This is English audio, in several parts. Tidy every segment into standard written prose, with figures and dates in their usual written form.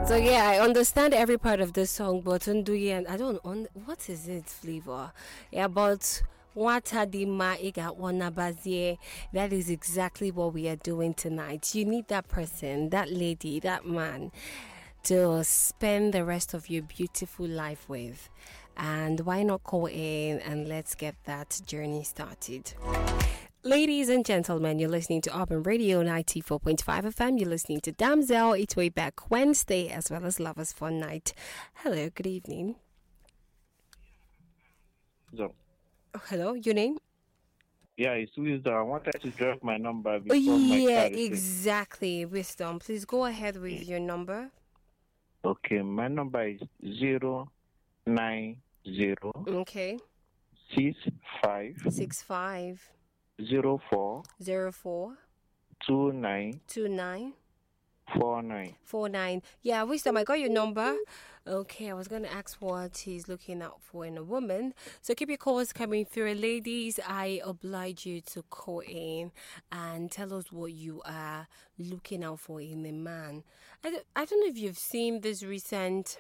So yeah, I understand every part of this song, but Nduye and I don't what is it flavor? Yeah, but Watadima Iga Wanabazie. That is exactly what we are doing tonight. You need that person, that lady, that man to spend the rest of your beautiful life with. And why not call in and let's get that journey started. Ladies and gentlemen, you're listening to Urban Radio 94.5 FM. You're listening to Damsel, It's Way Back Wednesday, as well as Lovers Fun Night. Hello, good evening. So, Hello, your name? yeah, it's Wisdom. I wanted to drop my number Oh, before my yeah, card is ready. exactly. Wisdom. Please go ahead with your number. Okay, my number is 090 Okay. 65 65 04 04 29 29 49. 49. Yeah, Wisdom, I got your number. Okay, I was going to ask what he's looking out for in a woman. So keep your calls coming through. Ladies, I oblige you to call in and tell us what you are looking out for in a man. I don't know if you've seen this recent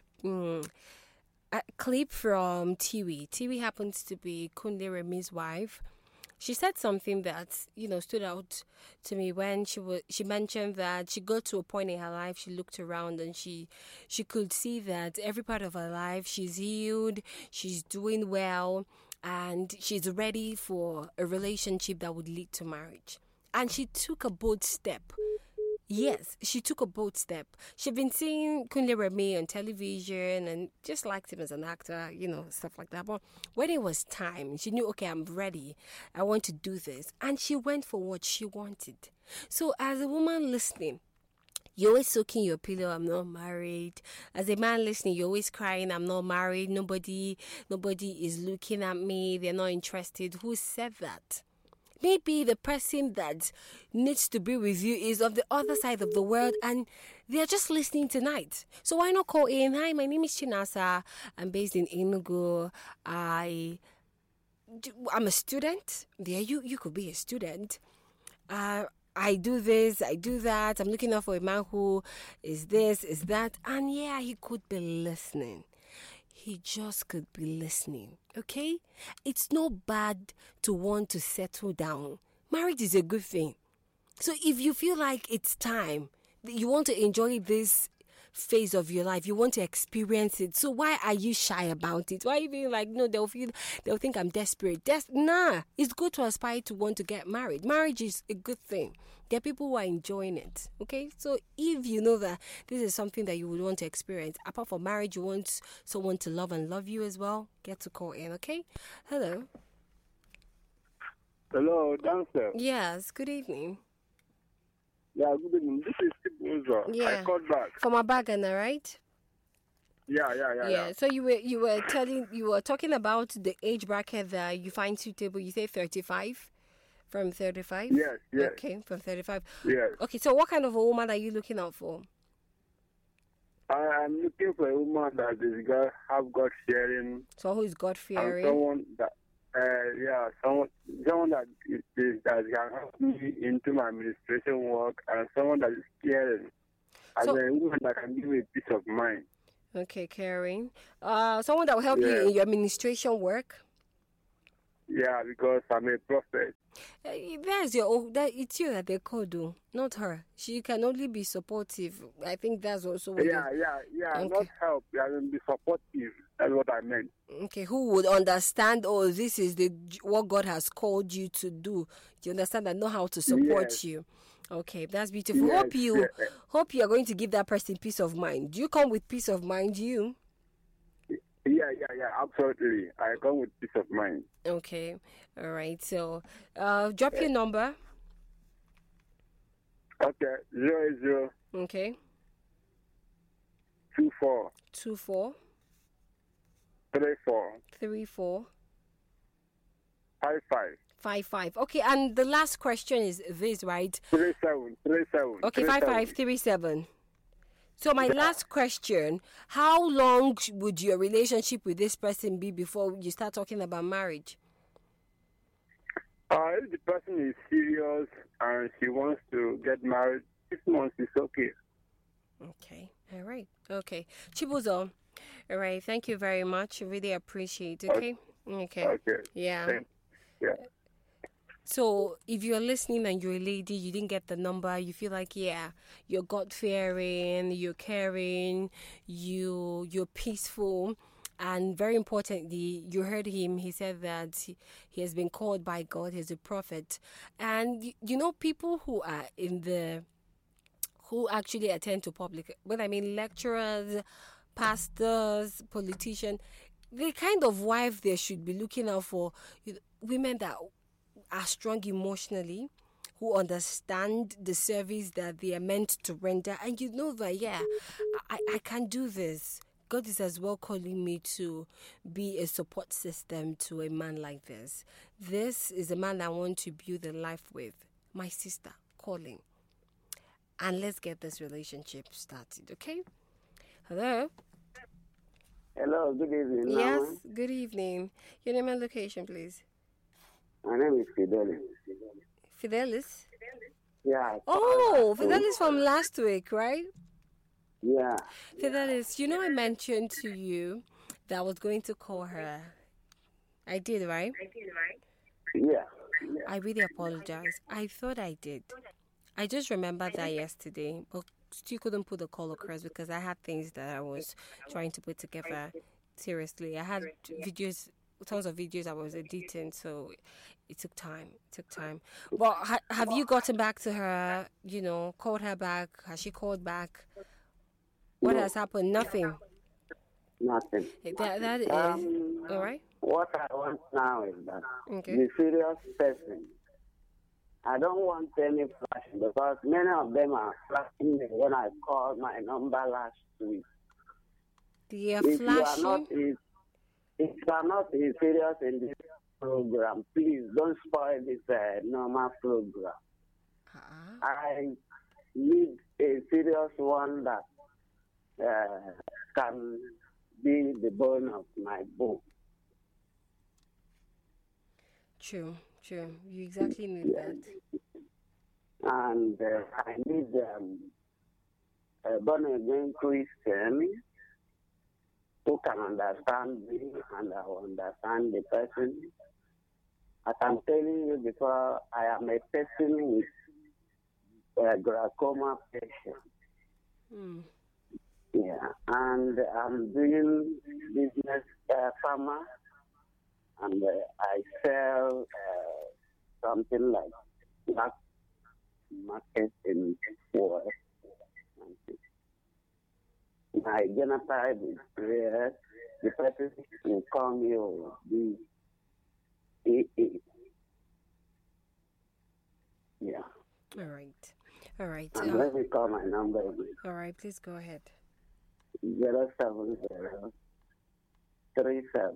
clip from Tiwi. Tiwi happens to be Kunle Remi's wife. She said something that, stood out to me when she mentioned that she got to a point in her life, she looked around and she could see that every part of her life she's healed, she's doing well, and she's ready for a relationship that would lead to marriage. And she took a bold step. Yes, she took a bold step. She'd been seeing Kunle Remi on television and just liked him as an actor, stuff like that. But when it was time, she knew, okay, I'm ready. I want to do this. And she went for what she wanted. So as a woman listening, you're always soaking your pillow, I'm not married. As a man listening, you're always crying, I'm not married. Nobody is looking at me. They're not interested. Who said that? Maybe the person that needs to be with you is of the other side of the world and they're just listening tonight. So why not call in? Hi, my name is Chinasa. I'm based in Enugu. I'm a student. Yeah, you could be a student. I do this, I do that. I'm looking out for a man who is this, is that. And yeah, he could be listening. He just could be listening, okay? It's not bad to want to settle down. Marriage is a good thing. So if you feel like it's time, you want to enjoy this phase of your life, you want to experience it, so why are you shy about it? Why are you being like, no, they'll think I'm desperate? Nah, it's good to aspire to want to get married. Marriage is a good thing. There are people who are enjoying it, okay? So if you know that this is something that you would want to experience, apart from marriage, you want someone to love and love you as well, get to call in, okay? Hello. Hello, Dancer. Yes, good evening. Yeah, good evening. This is Tibuzo. Yeah. I called back. From Abagana, right? Yeah. So you were talking about the age bracket that you find suitable. You say 35, from 35. Yes. Okay, from 35. Yes. Okay, so what kind of a woman are you looking out for? I'm looking for a woman that is have God fearing. So who is God fearing? Someone that someone that can help me into my administration work, and someone that is caring, and a woman that can give me peace of mind. Okay, caring. Someone that will help you in your administration work. Yeah, because I'm a prophet. It's you that they call, though, not her. She can only be supportive. I think that's also what Okay. Not help. I mean, be supportive. That's what I meant. Okay, who would understand? Oh, this is what God has called you to do. You understand and know how to support you. Okay, that's beautiful. Yes, hope you are going to give that person peace of mind. Do you come with peace of mind? You? Yeah, absolutely. I come with peace of mind. Okay, all right. So, drop your number. Okay, 00. Okay. 24. 24. 34. 34. 55. 55. Okay, and the last question is this, right? 37. Okay, 5537. So my last question, how long would your relationship with this person be before you start talking about marriage? If the person is serious and she wants to get married, 6 months is okay. Okay. All right. Okay. Chibuzo. All right. Thank you very much. Really appreciate it. Okay. Okay. Okay. Yeah. Yeah. So if you're listening and you're a lady, you didn't get the number, you feel like, yeah, you're God fearing, you're caring, you're peaceful, and very importantly, you heard him. He said that he has been called by God. He's a prophet, and you know people who are who actually attend to public, but I mean lecturers, pastors, politicians, the kind of wife they should be looking out for, women that are strong emotionally, who understand the service that they are meant to render, and you know that, yeah, I can do this. God is as well calling me to be a support system to a man like this. This is a man I want to build a life with. My sister calling. And let's get this relationship started, okay? Hello? Hello, good evening. Yes, Mama. good evening. Your name and location, please. My name is Fidelis. Fidelis? Yeah. Oh, Fidelis from last week, right? Yeah. Fidelis, you know I mentioned to you that I was going to call her. I did, right? Yeah. I really apologize. I thought I did. I just remembered that yesterday, but still couldn't put the call across because I had things that I was trying to put together. Seriously, I had videos, tons of videos I was editing, so it took time. But have you gotten back to her? You know, called her back? Has she called back? What has happened? Nothing. Nothing. That is all right. What I want now is that Okay. the serious person. I don't want any flashing because many of them are flashing me when I called my number last week. They are If you are flashing. not if you are not serious in this program, please don't spoil this normal program. I need a serious one that can be the bone of my bone. True. You exactly need that. And I need a born again Christian who can understand me and I will understand the person. As I'm telling you before, I am a person with glaucoma patient. Hmm. Yeah, and I'm doing business farmer, and I sell something like black market in war. My genotype is rare. The person will call me or be AA. Yeah. All right. And let me call my number again. All right, please go ahead. 070 37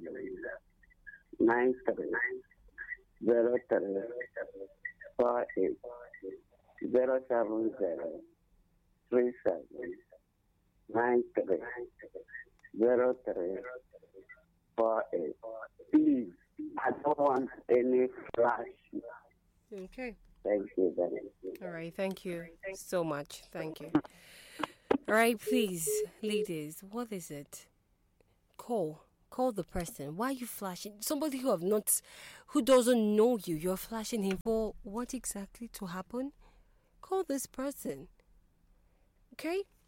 93 03 48 070 37 93 03 48. Please, I don't want any flash. Okay. Thank you very much. All right. Thank you so much. Thank you. All right, please, ladies, what is it? Call the person. Why are you flashing? Somebody who doesn't know you, you're flashing him for what exactly to happen? Call this person. Okay?